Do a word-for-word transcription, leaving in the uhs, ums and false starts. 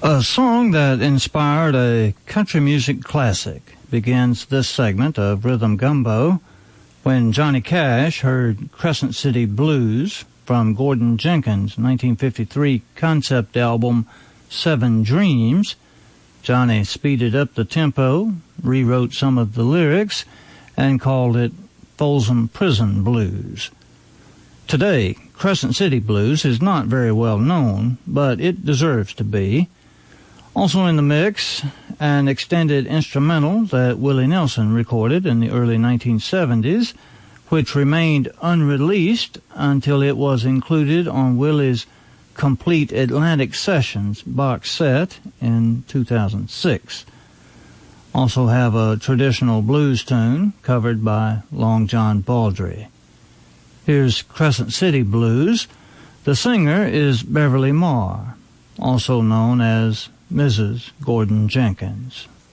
A song that inspired a country music classic begins this segment of Rhythm Gumbo when Johnny Cash heard Crescent City Blues from Gordon Jenkins' nineteen fifty-three concept album Seven Dreams. Johnny speeded up the tempo, rewrote some of the lyrics, and called it Folsom Prison Blues. Today, Crescent City Blues is not very well known, but it deserves to be. Also in the mix, an extended instrumental that Willie Nelson recorded in the early nineteen seventies, which remained unreleased until it was included on Willie's Complete Atlantic Sessions box set in two thousand six. Also have a traditional blues tune covered by Long John Baldry. Here's Crescent City Blues. The singer is Beverly Marr, also known as Missus Gordon Jenkins.